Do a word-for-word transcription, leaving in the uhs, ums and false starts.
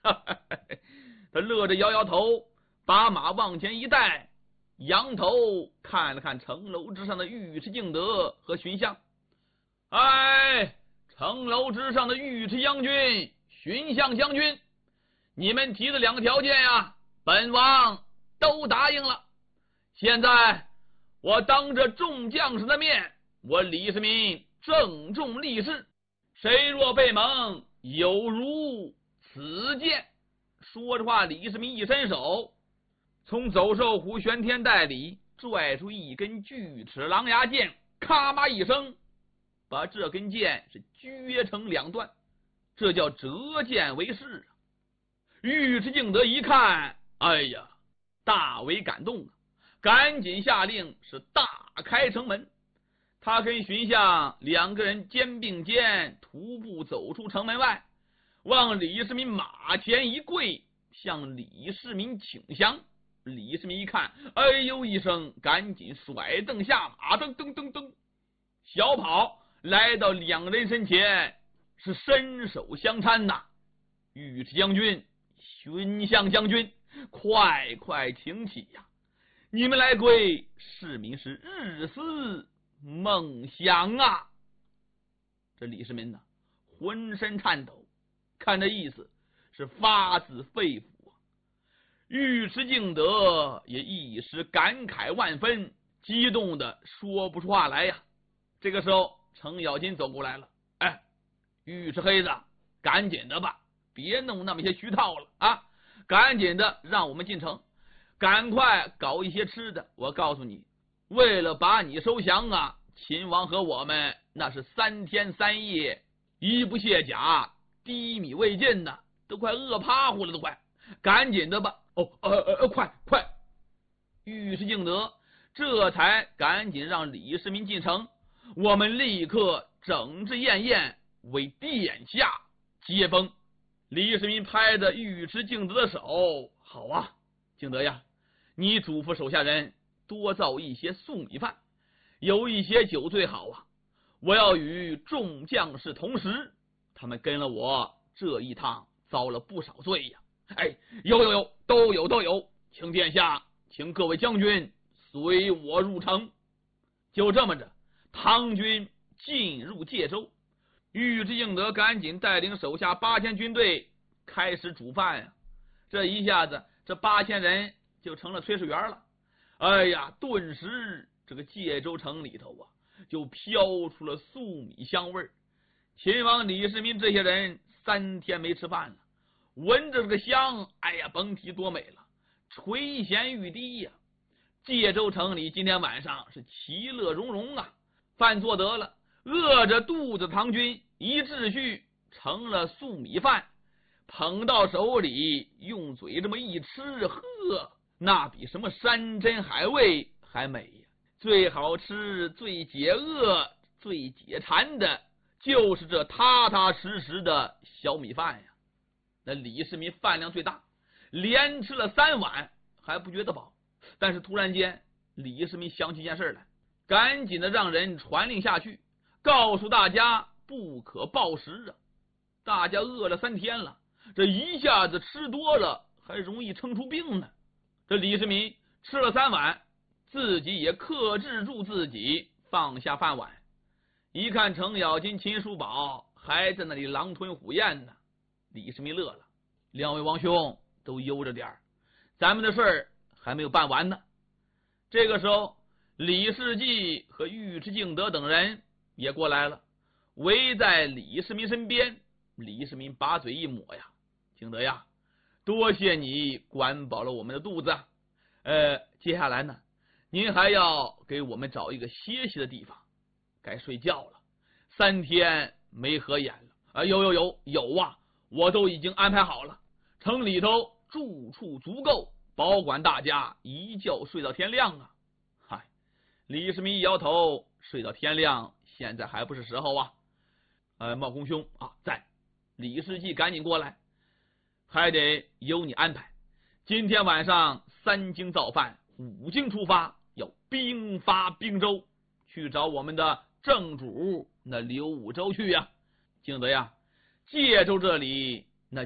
他乐着摇摇头，把马往前一带，仰头看了看城楼之上的尉迟敬德和荀相。哎，城楼之上的尉迟将军、荀相将军，你们提的两个条件呀，本王都答应了。现在我当着众将士的面，我李世民郑重立誓，谁若被蒙，有如此剑。说着话，李世民一伸手，从走兽虎玄天袋里拽出一根锯齿狼牙剑，咔嘛一声，把这根剑是撅成两段，这叫折剑为誓啊！尉迟敬德一看，哎呀，大为感动啊，赶紧下令是大开城门。他跟荀相两个人肩并肩徒步走出城门外，往李世民马前一跪，向李世民请降。李世民一看，哎呦一声，赶紧甩蹬下马，噔噔噔噔，小跑来到两人身前，是伸手相搀呐。尉迟将军、荀相将军，快快请起呀！你们来跪，世民是日思梦想啊！这李世民呢，浑身颤抖，看这意思是发自肺腑啊。尉迟敬德也一时感慨万分，激动的说不出话来呀。这个时候，程咬金走过来了，哎，尉迟黑子，赶紧的吧，别弄那么些虚套了啊！赶紧的让我们进城，赶快搞一些吃的。我告诉你，为了把你收降啊，秦王和我们那是三天三夜，一不卸甲，低米未进呢，都快饿趴乎了，都快，赶紧的吧！哦，呃呃，快快！尉迟敬德这才赶紧让李世民进城，我们立刻整治宴宴，为殿下接风。李世民拍着尉迟敬德的手，好啊，敬德呀，你嘱咐手下人多造一些粟米饭，有一些酒最好啊！我要与众将士同食，他们跟了我这一趟，遭了不少罪呀！哎，有有有，都有都有，请殿下，请各位将军随我入城。就这么着，唐军进入界州，尉迟敬德赶紧带领手下八千军队开始煮饭呀！这一下子，这八千人就成了炊事员了。哎呀，顿时这个界州城里头啊，就飘出了粟米香味儿。秦王李世民这些人三天没吃饭了，闻着这个香，哎呀，甭提多美了，垂涎欲滴呀！界州城里今天晚上是其乐融融啊，饭做得了，饿着肚子唐军一秩序成了粟米饭，捧到手里，用嘴这么一吃，呵，那比什么山珍海味还美呀！最好吃、最解饿、最解馋的，就是这踏踏实实的小米饭呀。那李世民饭量最大，连吃了三碗还不觉得饱。但是突然间，李世民想起一件事来，赶紧的让人传令下去，告诉大家不可暴食啊！大家饿了三天了，这一下子吃多了，还容易撑出病呢。这李世民吃了三碗，自己也克制住自己，放下饭碗。一看程咬金、秦叔宝还在那里狼吞虎咽呢，李世民乐了：“两位王兄都悠着点儿，咱们的事儿还没有办完呢。”这个时候，李世济和尉迟敬德等人也过来了，围在李世民身边。李世民把嘴一抹呀：“敬德呀，多谢你管饱了我们的肚子啊。呃，接下来呢，您还要给我们找一个歇息的地方，该睡觉了。三天没合眼了啊！有有有有啊，我都已经安排好了，城里头住处足够，保管大家一觉睡到天亮啊。”嗨，李世民一摇头，睡到天亮，现在还不是时候啊。呃，茂公兄啊，在。李世济赶紧过来，还得由你安排。今天晚上三更造饭，五更出发，要兵发并州，去找我们的正主那刘武周去呀。敬德呀，界州这里